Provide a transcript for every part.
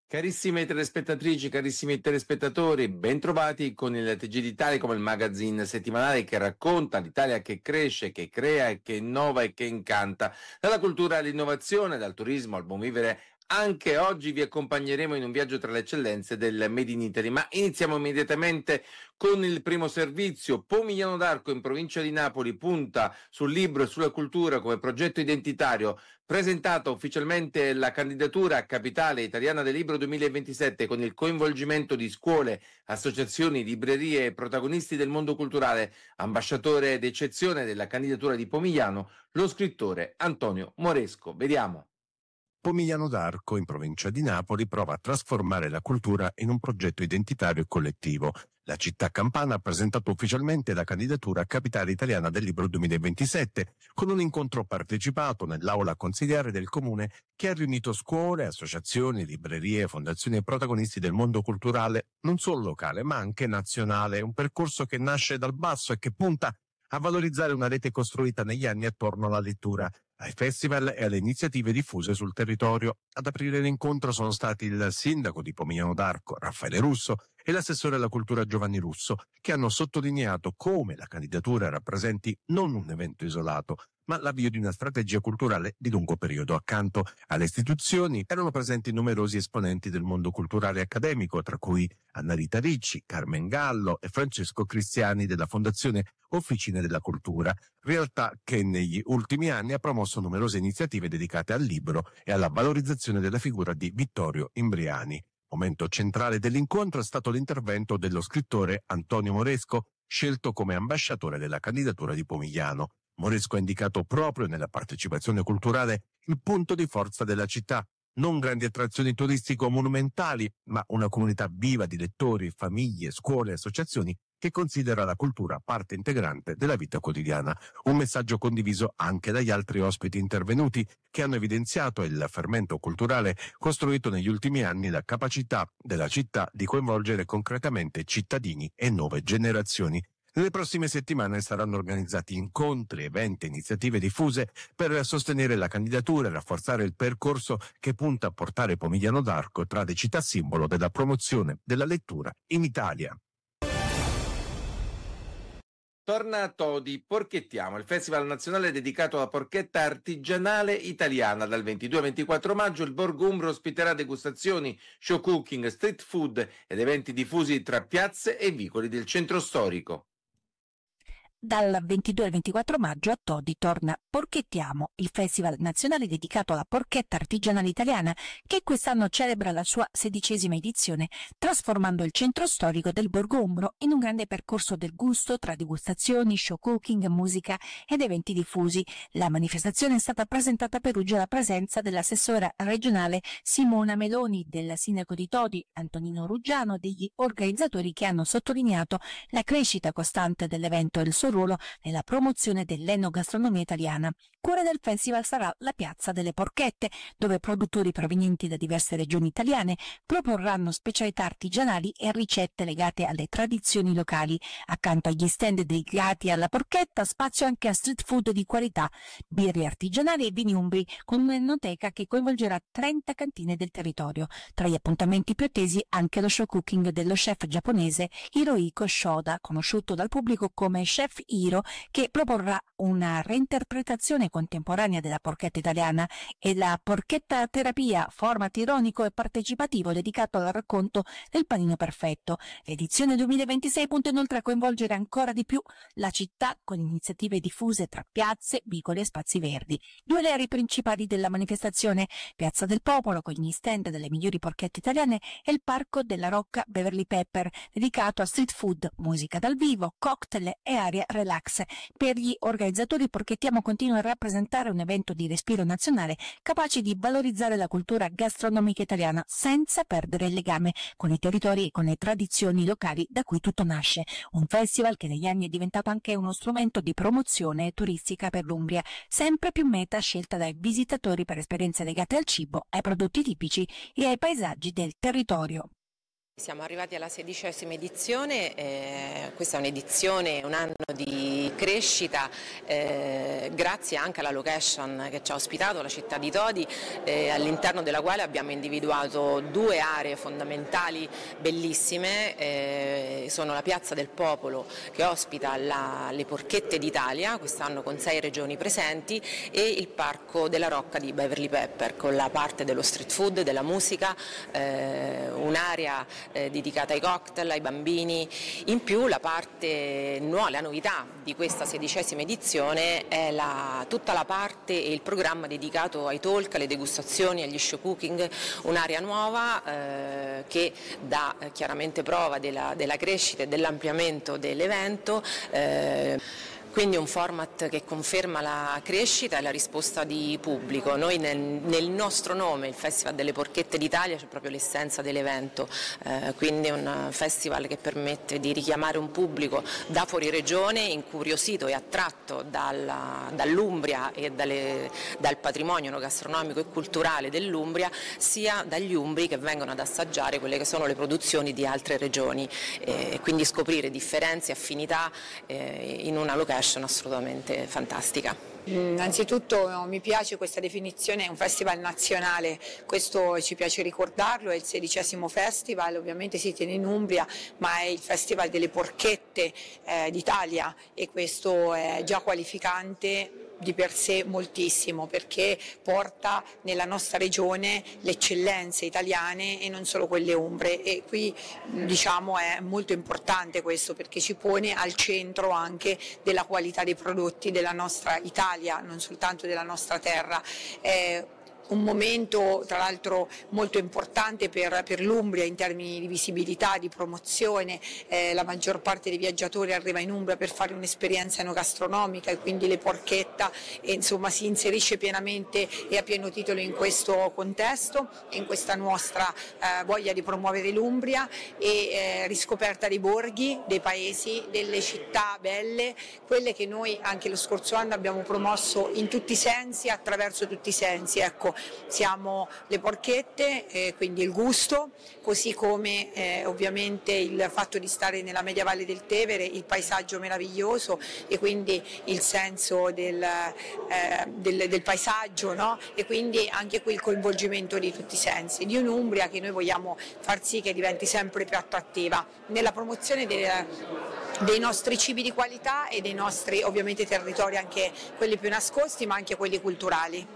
Carissime telespettatrici, carissimi telespettatori, bentrovati con il TG d'Italia come il magazine settimanale che racconta l'Italia che cresce, che crea e che innova e che incanta. Dalla cultura all'innovazione, dal turismo al buon vivere, anche oggi vi accompagneremo in un viaggio tra le eccellenze del Made in Italy. Ma iniziamo immediatamente con il primo servizio. Pomigliano d'Arco in provincia di Napoli punta sul libro e sulla cultura come progetto identitario. Presentata ufficialmente la candidatura a Capitale Italiana del Libro 2027 con il coinvolgimento di scuole, associazioni, librerie e protagonisti del mondo culturale, ambasciatore d'eccezione della candidatura di Pomigliano, lo scrittore Antonio Moresco. Vediamo. Pomigliano d'Arco, in provincia di Napoli, prova a trasformare la cultura in un progetto identitario e collettivo. La città campana ha presentato ufficialmente la candidatura a Capitale Italiana del Libro 2027, con un incontro partecipato nell'aula consigliare del comune che ha riunito scuole, associazioni, librerie, fondazioni e protagonisti del mondo culturale, non solo locale ma anche nazionale. Un percorso che nasce dal basso e che punta a valorizzare una rete costruita negli anni attorno alla lettura, ai festival e alle iniziative diffuse sul territorio. Ad aprire l'incontro sono stati il sindaco di Pomigliano d'Arco, Raffaele Russo, e l'assessore alla cultura Giovanni Russo, che hanno sottolineato come la candidatura rappresenti non un evento isolato, ma l'avvio di una strategia culturale di lungo periodo. Accanto alle istituzioni erano presenti numerosi esponenti del mondo culturale e accademico, tra cui Anna Rita Ricci, Carmen Gallo e Francesco Cristiani della Fondazione Officine della Cultura, realtà che negli ultimi anni ha promosso numerose iniziative dedicate al libro e alla valorizzazione della figura di Vittorio Imbriani. Momento centrale dell'incontro è stato l'intervento dello scrittore Antonio Moresco, scelto come ambasciatore della candidatura di Pomigliano. Moresco ha indicato proprio nella partecipazione culturale il punto di forza della città, non grandi attrazioni turistico-monumentali, ma una comunità viva di lettori, famiglie, scuole e associazioni che considera la cultura parte integrante della vita quotidiana. Un messaggio condiviso anche dagli altri ospiti intervenuti, che hanno evidenziato il fermento culturale costruito negli ultimi anni, la capacità della città di coinvolgere concretamente cittadini e nuove generazioni. Nelle prossime settimane saranno organizzati incontri, eventi e iniziative diffuse per sostenere la candidatura e rafforzare il percorso che punta a portare Pomigliano d'Arco tra le città simbolo della promozione della lettura in Italia. Torna a Todi, Porchettiamo, il festival nazionale dedicato alla porchetta artigianale italiana. Dal 22 al 24 maggio il Borgo Umbro ospiterà degustazioni, show cooking, street food ed eventi diffusi tra piazze e vicoli del centro storico. Dal 22 al 24 maggio a Todi torna Porchettiamo, il festival nazionale dedicato alla porchetta artigianale italiana, che quest'anno celebra la sua 16ª edizione, trasformando il centro storico del Borgo Umbro in un grande percorso del gusto tra degustazioni, show cooking, musica ed eventi diffusi. La manifestazione è stata presentata a Perugia alla presenza dell'assessora regionale Simona Meloni, del sindaco di Todi Antonino Ruggiano, degli organizzatori, che hanno sottolineato la crescita costante dell'evento e il suo ruolo nella promozione dell'enogastronomia italiana. Cuore del festival sarà la Piazza delle Porchette, dove produttori provenienti da diverse regioni italiane proporranno specialità artigianali e ricette legate alle tradizioni locali. Accanto agli stand dedicati alla porchetta, spazio anche a street food di qualità, birre artigianali e vini umbri, con un'enoteca che coinvolgerà 30 cantine del territorio. Tra gli appuntamenti più attesi anche lo show cooking dello chef giapponese Hirohiko Shoda, conosciuto dal pubblico come Chef Hiro, che proporrà una reinterpretazione contemporanea della porchetta italiana, e la porchetta terapia, format ironico e partecipativo dedicato al racconto del panino perfetto. L'edizione 2026 punta inoltre a coinvolgere ancora di più la città con iniziative diffuse tra piazze, vicoli e spazi verdi. Due le aree principali della manifestazione: Piazza del Popolo con gli stand delle migliori porchette italiane e il Parco della Rocca Beverly Pepper, dedicato a street food, musica dal vivo, cocktail e area relax. Per gli organizzatori, Porchettiamo continua a rappresentare un evento di respiro nazionale capace di valorizzare la cultura gastronomica italiana senza perdere il legame con i territori e con le tradizioni locali da cui tutto nasce. Un festival che negli anni è diventato anche uno strumento di promozione turistica per l'Umbria, sempre più meta scelta dai visitatori per esperienze legate al cibo, ai prodotti tipici e ai paesaggi del territorio. Siamo arrivati alla 16ª edizione, questa è un'edizione, un anno di crescita, grazie anche alla location che ci ha ospitato, la città di Todi, all'interno della quale abbiamo individuato 2 aree fondamentali bellissime, sono la Piazza del Popolo che ospita le Porchette d'Italia, quest'anno con 6 regioni presenti, e il Parco della Rocca di Beverly Pepper con la parte dello street food, della musica, un'area dedicata ai cocktail, ai bambini. In più la novità di questa 16ª edizione è tutta la parte e il programma dedicato ai talk, alle degustazioni, agli show cooking, un'area nuova che dà chiaramente prova della crescita e dell'ampliamento dell'evento. Quindi un format che conferma la crescita e la risposta di pubblico. Noi nel nostro nome, il Festival delle Porchette d'Italia, c'è proprio l'essenza dell'evento, quindi è un festival che permette di richiamare un pubblico da fuori regione, incuriosito e attratto dall'Umbria e dal patrimonio gastronomico e culturale dell'Umbria, sia dagli umbri che vengono ad assaggiare quelle che sono le produzioni di altre regioni, quindi scoprire differenze e affinità in una location assolutamente fantastica. Innanzitutto mi piace questa definizione, è un festival nazionale, questo ci piace ricordarlo, è il 16° festival, ovviamente si tiene in Umbria, ma è il festival delle porchette d'Italia, e questo è già qualificante di per sé moltissimo, perché porta nella nostra regione le eccellenze italiane e non solo quelle umbre, e qui diciamo è molto importante questo, perché ci pone al centro anche della qualità dei prodotti della nostra Italia, non soltanto della nostra terra. Un momento tra l'altro molto importante per l'Umbria in termini di visibilità, di promozione, la maggior parte dei viaggiatori arriva in Umbria per fare un'esperienza enogastronomica, e quindi le porchetta insomma si inserisce pienamente e a pieno titolo in questo contesto e in questa nostra voglia di promuovere l'Umbria e riscoperta dei borghi, dei paesi, delle città belle, quelle che noi anche lo scorso anno abbiamo promosso in tutti i sensi, attraverso tutti i sensi. Ecco, siamo le porchette, quindi il gusto, così come ovviamente il fatto di stare nella media valle del Tevere, il paesaggio meraviglioso e quindi il senso del paesaggio, no? E quindi anche qui il coinvolgimento di tutti i sensi, di un'Umbria che noi vogliamo far sì che diventi sempre più attrattiva nella promozione dei nostri cibi di qualità e dei nostri ovviamente territori, anche quelli più nascosti ma anche quelli culturali.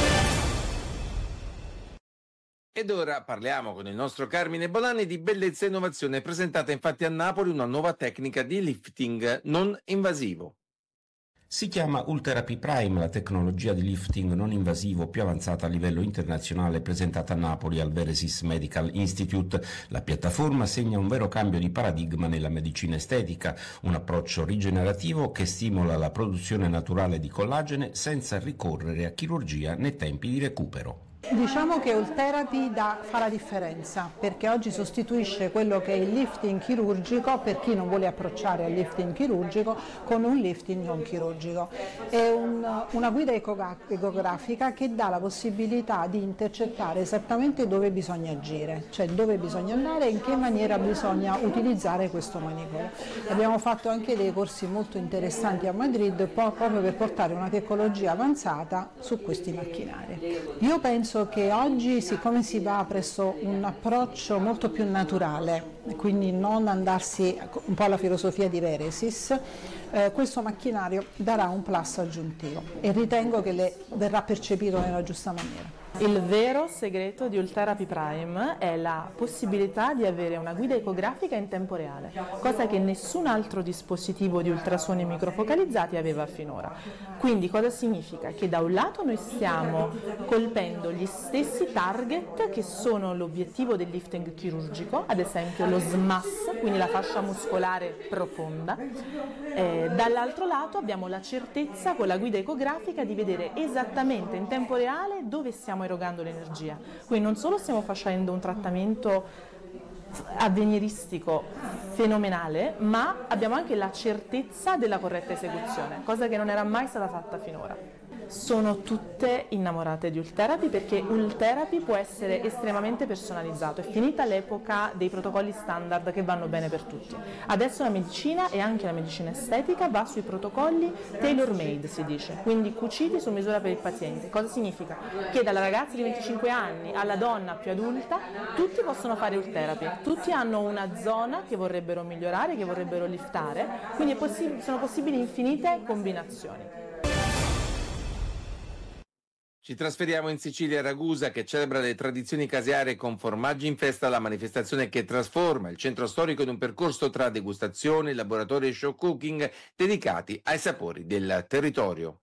Ed ora parliamo con il nostro Carmine Bolani di bellezza e innovazione. È presentata infatti a Napoli una nuova tecnica di lifting non invasivo. Si chiama Ultherapy Prime, la tecnologia di lifting non invasivo più avanzata a livello internazionale, presentata a Napoli al Veresis Medical Institute. La piattaforma segna un vero cambio di paradigma nella medicina estetica, un approccio rigenerativo che stimola la produzione naturale di collagene senza ricorrere a chirurgia né tempi di recupero. Diciamo che Ultherapy fa la differenza, perché oggi sostituisce quello che è il lifting chirurgico, per chi non vuole approcciare al lifting chirurgico, con un lifting non chirurgico. È una guida ecografica che dà la possibilità di intercettare esattamente dove bisogna agire, cioè dove bisogna andare e in che maniera bisogna utilizzare questo manipolo. Abbiamo fatto anche dei corsi molto interessanti a Madrid proprio per portare una tecnologia avanzata su questi macchinari. Io penso che oggi, siccome si va presso un approccio molto più naturale, quindi non andarsi un po' alla filosofia di Veresis, questo macchinario darà un plus aggiuntivo e ritengo che verrà percepito nella giusta maniera. Il vero segreto di Ultherapy Prime è la possibilità di avere una guida ecografica in tempo reale, cosa che nessun altro dispositivo di ultrasuoni microfocalizzati aveva finora. Quindi cosa significa? Che da un lato noi stiamo colpendo gli stessi target che sono l'obiettivo del lifting chirurgico, ad esempio lo SMAS, quindi la fascia muscolare profonda. Dall'altro lato abbiamo la certezza con la guida ecografica di vedere esattamente in tempo reale dove stiamo erogando l'energia. Quindi non solo stiamo facendo un trattamento avveniristico fenomenale, ma abbiamo anche la certezza della corretta esecuzione, cosa che non era mai stata fatta finora. sono tutte innamorate di Ultherapy perché Ultherapy può essere estremamente personalizzato. È finita l'epoca dei protocolli standard che vanno bene per tutti. Adesso la medicina e anche la medicina estetica va sui protocolli tailor-made, si dice, quindi cuciti su misura per il paziente. Cosa significa? Che dalla ragazza di 25 anni alla donna più adulta tutti possono fare Ultherapy, tutti hanno una zona che vorrebbero migliorare, che vorrebbero liftare, quindi sono possibili infinite combinazioni. Ci trasferiamo in Sicilia, Ragusa, che celebra le tradizioni casearie con Formaggi in Festa, la manifestazione che trasforma il centro storico in un percorso tra degustazioni, laboratori e show cooking dedicati ai sapori del territorio.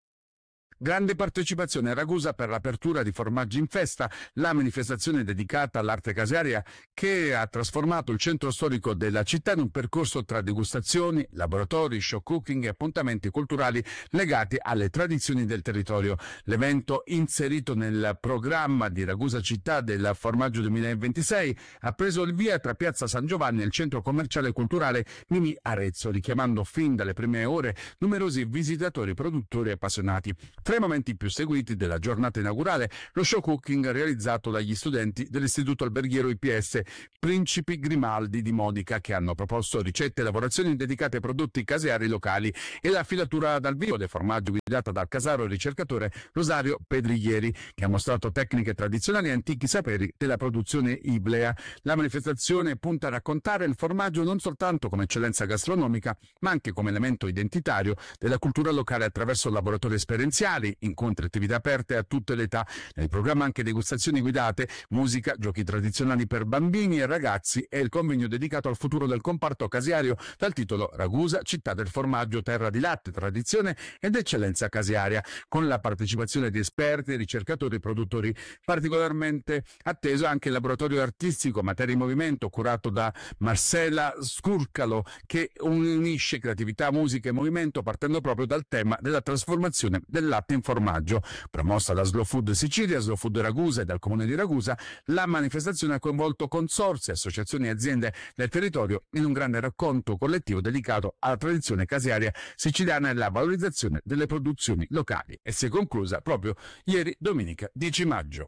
Grande partecipazione a Ragusa per l'apertura di Formaggi in Festa, la manifestazione dedicata all'arte casearia che ha trasformato il centro storico della città in un percorso tra degustazioni, laboratori, show cooking e appuntamenti culturali legati alle tradizioni del territorio. L'evento, inserito nel programma di Ragusa Città del Formaggio 2026, ha preso il via tra Piazza San Giovanni e il centro commerciale e culturale Mimi Arezzo, richiamando fin dalle prime ore numerosi visitatori, produttori e appassionati. Tra i momenti più seguiti della giornata inaugurale, lo show cooking realizzato dagli studenti dell'Istituto Alberghiero IPS Principi Grimaldi di Modica, che hanno proposto ricette e lavorazioni dedicate ai prodotti caseari locali, e la filatura dal vivo del formaggio guidata dal casaro ricercatore Rosario Pedriglieri, che ha mostrato tecniche tradizionali e antichi saperi della produzione iblea. La manifestazione punta a raccontare il formaggio non soltanto come eccellenza gastronomica, ma anche come elemento identitario della cultura locale attraverso laboratori esperienziali, incontri e attività aperte a tutte le età. Nel programma anche degustazioni guidate, musica, giochi tradizionali per bambini e ragazzi e il convegno dedicato al futuro del comparto caseario dal titolo Ragusa, città del formaggio, terra di latte, tradizione ed eccellenza casearia, con la partecipazione di esperti, ricercatori e produttori. Particolarmente atteso anche il laboratorio artistico Materia in Movimento, curato da Marcella Scurcalo, che unisce creatività, musica e movimento partendo proprio dal tema della trasformazione del latte in formaggio. Promossa da Slow Food Sicilia, Slow Food Ragusa e dal Comune di Ragusa, la manifestazione ha coinvolto consorzi, associazioni e aziende del territorio in un grande racconto collettivo dedicato alla tradizione casearia siciliana e alla valorizzazione delle produzioni locali, e si è conclusa proprio ieri, domenica 10 maggio.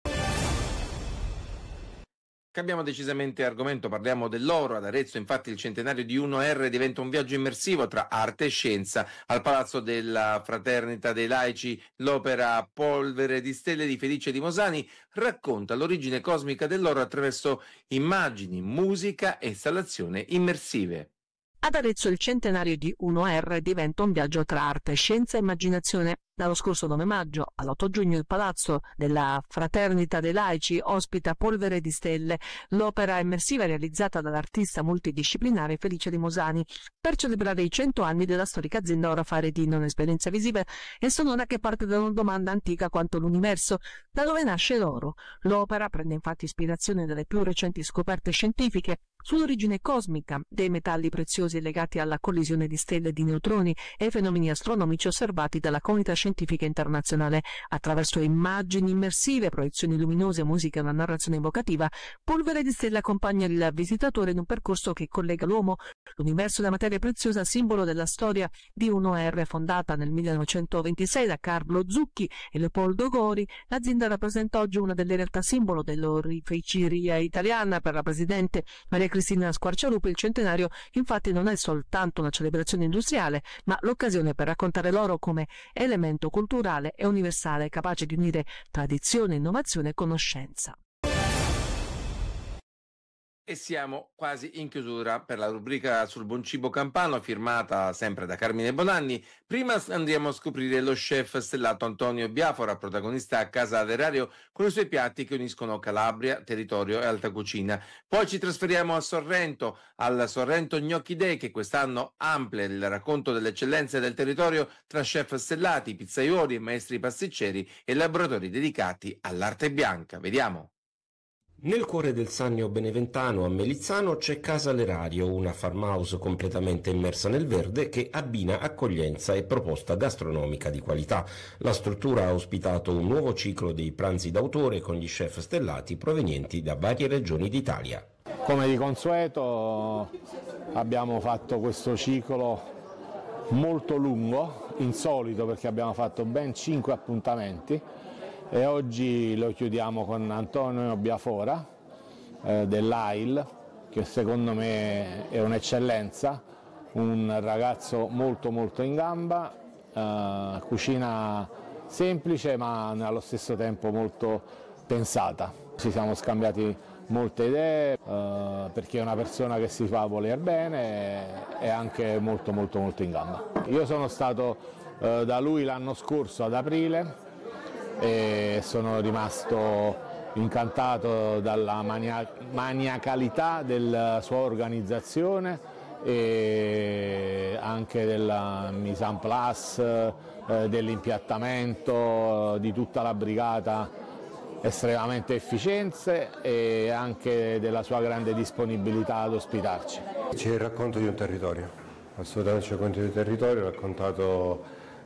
Cambiamo decisamente argomento, parliamo dell'oro. Ad Arezzo infatti il centenario di 1R diventa un viaggio immersivo tra arte e scienza. Al Palazzo della Fraternità dei Laici l'opera Polvere di Stelle di Felice Di Mosani racconta l'origine cosmica dell'oro attraverso immagini, musica e installazioni immersive. Ad Arezzo il centenario di 1R diventa un viaggio tra arte, scienza e immaginazione. Dallo scorso 9 maggio all'8 giugno il Palazzo della Fraternità dei Laici ospita Polvere di Stelle, l'opera immersiva realizzata dall'artista multidisciplinare Felice Di Mosani per celebrare i 100 anni della storica azienda Oro Fare Dino, un'esperienza visiva e sonora che parte da una domanda antica quanto l'universo: da dove nasce l'oro? L'opera prende infatti ispirazione dalle più recenti scoperte scientifiche sull'origine cosmica dei metalli preziosi legati alla collisione di stelle di neutroni e fenomeni astronomici osservati dalla comunità scientifica internazionale. Attraverso immagini immersive, proiezioni luminose, musica e una narrazione evocativa, Polvere di Stelle accompagna il visitatore in un percorso che collega l'uomo, l'universo e la materia preziosa, simbolo della storia di 1R. Fondata nel 1926 da Carlo Zucchi e Leopoldo Gori, l'azienda rappresenta oggi una delle realtà simbolo dell'oreficeria italiana. Per la presidente Maria Cristina Squarcialupo il centenario infatti non è soltanto una celebrazione industriale, ma l'occasione per raccontare l'oro come elemento culturale e universale capace di unire tradizione, innovazione e conoscenza. E siamo quasi in chiusura per la rubrica sul buon cibo campano, firmata sempre da Carmine Bonanni. Prima andiamo a scoprire lo chef stellato Antonio Biafora, protagonista a Casa Aderario, con i suoi piatti che uniscono Calabria, territorio e alta cucina. Poi ci trasferiamo a Sorrento, al Sorrento Gnocchi Day, che quest'anno amplia il racconto delle eccellenze del territorio tra chef stellati, pizzaioli, maestri pasticceri e laboratori dedicati all'arte bianca. Vediamo. Nel cuore del Sannio beneventano a Melizzano c'è Casa Lerario, una farmhouse completamente immersa nel verde che abbina accoglienza e proposta gastronomica di qualità. La struttura ha ospitato un nuovo ciclo dei pranzi d'autore con gli chef stellati provenienti da varie regioni d'Italia. Come di consueto abbiamo fatto questo ciclo molto lungo insolito perché abbiamo fatto ben 5 appuntamenti e oggi lo chiudiamo con Antonio Biafora dell'AIL, che secondo me è un'eccellenza, un ragazzo molto molto in gamba, cucina semplice ma allo stesso tempo molto pensata. Ci siamo scambiati molte idee perché è una persona che si fa voler bene e anche molto molto molto in gamba. Io sono stato da lui l'anno scorso ad aprile e sono rimasto incantato dalla maniacalità della sua organizzazione e anche della mise en place, dell'impiattamento, di tutta la brigata estremamente efficienze e anche della sua grande disponibilità ad ospitarci. C'è il racconto di un territorio, assolutamente c'è il racconto di un territorio raccontato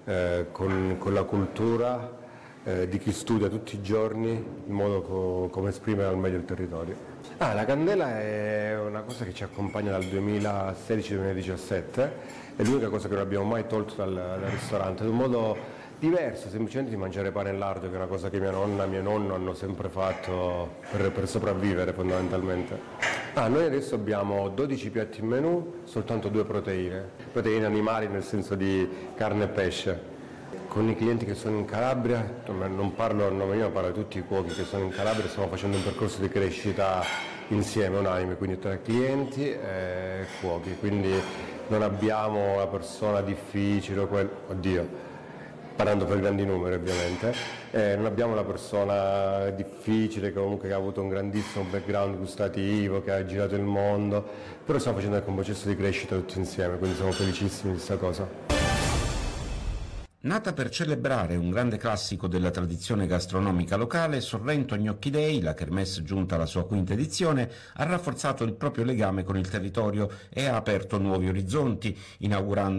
con la cultura di chi studia tutti i giorni in modo come esprimere al meglio il territorio. La candela è una cosa che ci accompagna dal 2016-2017, è l'unica cosa che non abbiamo mai tolto dal ristorante, in un modo diverso, semplicemente di mangiare pane e lardo, che è una cosa che mia nonna e mio nonno hanno sempre fatto per sopravvivere fondamentalmente. Noi adesso abbiamo 12 piatti in menù, soltanto 2 proteine animali nel senso di carne e pesce. Con i clienti che sono in Calabria, non parlo a nome mio, parlo di tutti i cuochi che sono in Calabria, stiamo facendo un percorso di crescita insieme, unanime, quindi tra clienti e cuochi, quindi non abbiamo una persona difficile, oddio, parlando per grandi numeri ovviamente, non abbiamo la persona difficile che comunque ha avuto un grandissimo background gustativo, che ha girato il mondo, però stiamo facendo anche un processo di crescita tutti insieme, quindi siamo felicissimi di questa cosa. Nata per celebrare un grande classico della tradizione gastronomica locale, Sorrento Gnocchi Day, la kermesse giunta alla sua 5ª edizione, ha rafforzato il proprio legame con il territorio e ha aperto nuovi orizzonti, inaugurando